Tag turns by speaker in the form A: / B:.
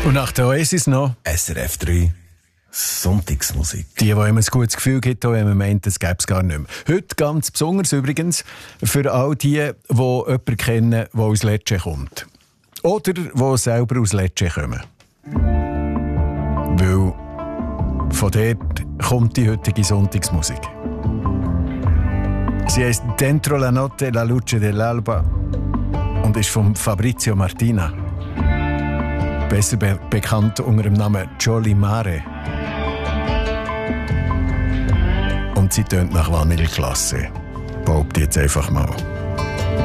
A: Und nach der Oasis noch
B: SRF 3 Sonntagsmusik.
A: die immer ein gutes Gefühl gibt, wenn man meint, das gäbe es gar nicht mehr. Heute ganz besonders übrigens für all die jemanden kennen, der aus Lecce kommt. Oder die selber aus Lecce kommen. Weil von dort kommt die heutige Sonntagsmusik. Sie heisst «Dentro la notte la luce dell'alba» und ist von Fabrizio Martina. Besser bekannt unter dem Namen Jolly Mare. Und sie tönt nach Vanilleklasse. Behaupte jetzt einfach mal.